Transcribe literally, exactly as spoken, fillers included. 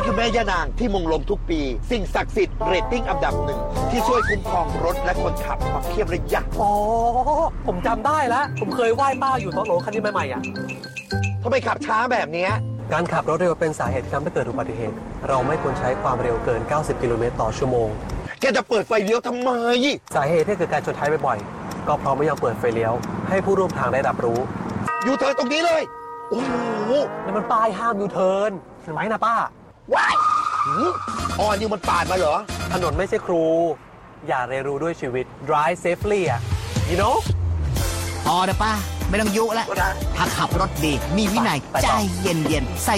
คือแม่ย่านางที่มงลงทุกปีสิ่งศักดิ์สิทธิ์เรตติ้งอันดับหนึ่งที่ช่วยคุ้มครองรถและคนขับมาเพียบระยะอ๋อผมจำได้แล้วผมเคยไหว้ป้าอยู่ตอนโหลคันนี้ใหม่ๆอ่ะทำไมขับช้าแบบนี้การขับรถเร็วเป็นสาเหตุที่ทำให้เกิดอุบัติเหตุเราไม่ควรใช้ความเร็วเกินเก้าสิบกิโลเมตรต่อชั่วโมงแกจะเปิดไฟเลี้ยวทำไมสาเหตุที่เกิดการชนท้ายบ่อยๆก็เพราะไม่ยอมเปิดไฟเลี้ยวให้ผู้ร่วมทางได้รับรู้ยูเทิร์นตรงนี้เลยโอ้โหนี่มันป้ายห้ามยูเทิร์นเห็นไหมนะป้าว้ายอ๋อนี่มันปาดมาเหรอถนนไม่ใช่ครูอย่าเรียนรู้ด้วยชีวิต drive safely อ่ะ you know พอเถอะป้าไม่ต้องยุแล้วถ้าขับรถดีมีวินัยใจเย็นๆ